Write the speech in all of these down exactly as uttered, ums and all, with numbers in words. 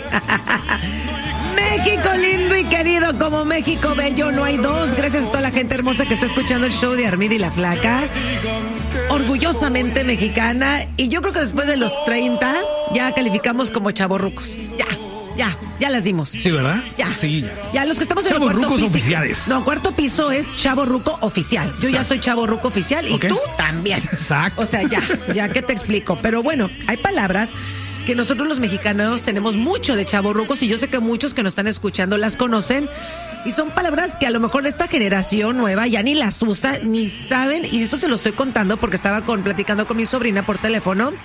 México lindo y querido, como México bello no hay dos. Gracias a toda la gente hermosa que está escuchando el show de Armida y la Flaca. Orgullosamente mexicana. Y yo creo que después de los treinta ya calificamos como chavorrucos. Ya, ya, ya las dimos. Sí, ¿verdad? Ya. Sí, ya. Ya los que estamos en el cuarto Chavorrucos piso. oficiales. No, cuarto piso es chavorruco oficial. Yo ya Exacto. soy chavorruco oficial y Ok. tú también. Exacto. O sea, ya, ya que te explico. Pero bueno, hay palabras que nosotros los mexicanos tenemos mucho de chavorrucos y yo sé que muchos que nos están escuchando las conocen y son palabras que a lo mejor esta generación nueva ya ni las usa ni saben, y esto se lo estoy contando porque estaba con, platicando con mi sobrina por teléfono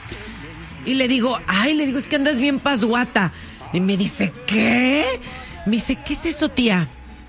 y le digo, ay, le digo, es que andas bien pasguata. Y me dice, ¿qué? Me dice, ¿qué es eso, tía?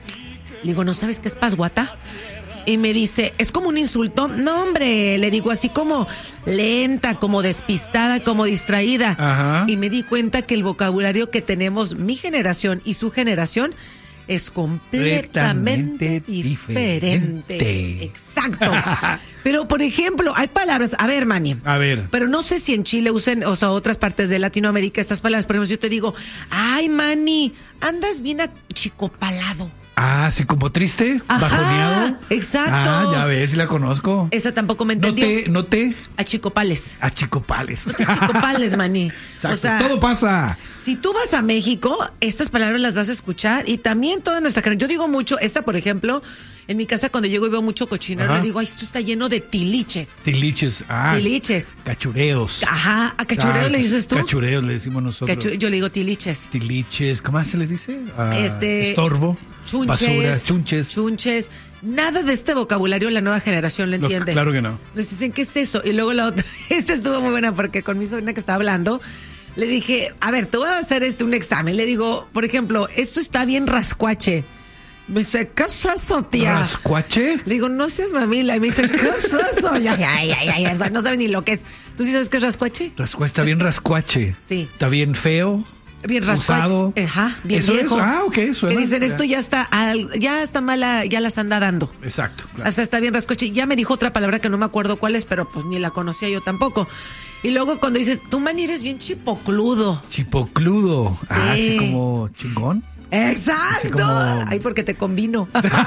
Le digo, ¿no sabes qué es pasguata? Y me dice, ¿es como un insulto? No, hombre, le digo, así como lenta, como despistada, como distraída. Ajá. Y me di cuenta que el vocabulario que tenemos mi generación y su generación es completamente Completamente diferente. diferente. Exacto. Pero, por ejemplo, hay palabras, a ver, Manny. A ver. Pero no sé si en Chile usen, o sea, otras partes de Latinoamérica, estas palabras. Por ejemplo, si yo te digo, ay, Manny, andas bien achicopalado. Ah, así como triste, Ajá, bajoneado. exacto. Ah, ya ves, sí la conozco. Esa tampoco me No entendió. te, no te, Achicopales. achicopales. Achicopales, Manny. Exacto, O sea, todo pasa. si tú vas a México, estas palabras las vas a escuchar y también toda nuestra generación. Yo digo mucho, esta, por ejemplo, en mi casa cuando llego y veo mucho cochinero, Ajá. le digo, ay, esto está lleno de tiliches. Tiliches, ah. Tiliches. Cachureos. Ajá, ¿a cachureos Ah, le dices tú? Cachureos le decimos nosotros. Cachu- yo le digo tiliches. Tiliches, ¿cómo se le dice? Ah, Este, estorbo, Chunches. basura, chunches. Chunches. Nada de este vocabulario la nueva generación lo Lo- entiende. claro que no. Nos dicen, ¿qué es eso? Y luego la otra, esta estuvo muy buena porque con mi sobrina que estaba hablando, le dije, a ver, te voy a hacer este un examen. Le digo, por ejemplo, esto está bien rascuache. Me dice, ¿qué es eso, tía? ¿Rascuache? Le digo, no seas mamila. Y me dice, ¿qué es eso? Ya, ya, ya, ya, ya, o sea, no sabe ni lo que es. ¿Tú sí sabes qué es rascuache? Rascuache, está bien rascuache. Sí. Está bien feo. Bien rascuache. Usado. Ajá, bien ¿Eso viejo. es? Ah, ok, suena. Que dicen, Ya. esto ya está, al- ya está mala, ya las anda dando. Exacto. Claro. Hasta está bien rascoche. Ya me dijo otra palabra que no me acuerdo cuál es, pero pues ni la conocía yo tampoco. Y luego cuando dices, tú, Manny, eres bien chipocludo. Chipocludo. Ah, Sí. así como chingón. ¡Exacto! Así como- Ay, porque te combino.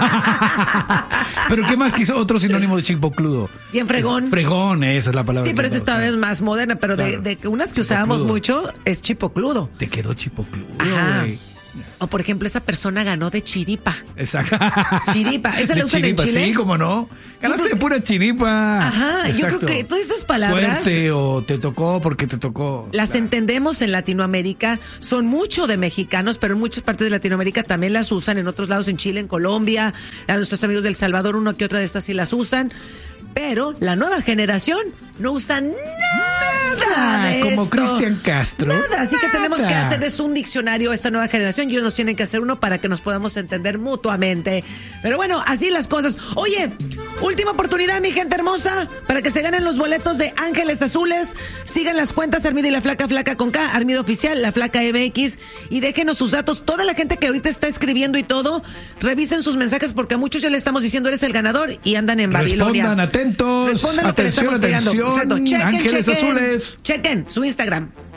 Pero ¿qué más que otro sinónimo de chipocludo? Bien fregón. Es fregón, esa es la palabra. Sí, pero que- esa esta vez más moderna, pero de, Claro. de que unas que usábamos Chipocludo. mucho es chipocludo. Te quedó chipocludo, Ajá. güey. O por ejemplo, esa persona ganó de chiripa. Exacto. Chiripa. ¿Esa De la usan en chiripa, Chile? Sí, cómo no. Ganaste de pura chiripa. Ajá, yo Exacto. creo que todas esas palabras- Suerte o te tocó porque te tocó. Las Claro. entendemos en Latinoamérica, son mucho de mexicanos, pero en muchas partes de Latinoamérica también las usan, en otros lados, en Chile, en Colombia, a nuestros amigos del Salvador, uno que otra de estas sí las usan, pero la nueva generación no usa nada de Como esto. Cristian Castro. Nada, así que tenemos que Nada. hacer es un diccionario a esta nueva generación y ellos nos tienen que hacer uno para que nos podamos entender mutuamente. Pero bueno, así las cosas. Oye, última oportunidad, mi gente hermosa, para que se ganen los boletos de Ángeles Azules. Sigan las cuentas Armida y la Flaca, Flaca con K, Armida Oficial, la Flaca M X, y déjenos sus datos. Toda la gente que ahorita está escribiendo y todo, revisen sus mensajes porque a muchos ya le estamos diciendo eres el ganador y andan en Babilonia. Respondan atentos. Respondan lo que le atención, estamos pegando. atención. Exacto. Chequen, Ángeles chequen. Azules. Chequen su Instagram.